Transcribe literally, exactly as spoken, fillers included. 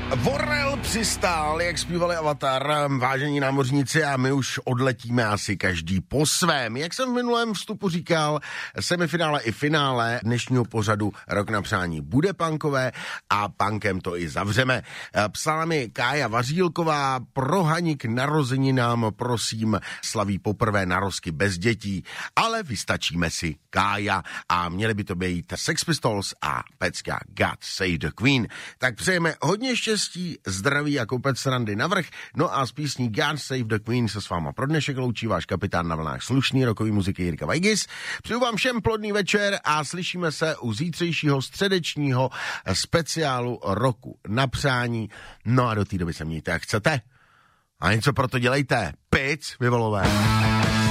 Vorel přistál, jak zpívali Avatar, vážení námořníci, a my už odletíme asi každý po svém. Jak jsem v minulém vstupu říkal, semifinále i finále dnešního pořadu Rok na přání bude punkové a punkem to i zavřeme. Psala mi Kája Vařílková, pro Hani k narozeninám, prosím, slaví poprvé narozky bez dětí, ale vystačíme si, Kája, a měli by to být Sex Pistols a pecka God Save the Queen. Tak přejeme hodně štěstí, zdraví a kopec srandy navrch. No a z písní God Save the Queen se s váma pro dnešek loučí váš kapitán na vlnách slušný rokový muziky Jirka Vajgis. Přeju vám všem plodný večer a slyšíme se u zítřejšího středečního speciálu Roku na přání. No a do té doby se mějte jak chcete. A něco pro to dělejte. Pic, vyvolové.